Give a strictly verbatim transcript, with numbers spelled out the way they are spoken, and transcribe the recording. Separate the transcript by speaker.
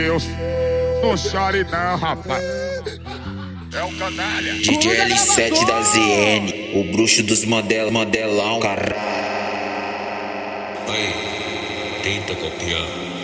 Speaker 1: Deus, não chore não, rapaz. É o canalha.
Speaker 2: D J L sete da Z N, o bruxo dos model, modelão, caralho.
Speaker 3: Aí, tenta copiar.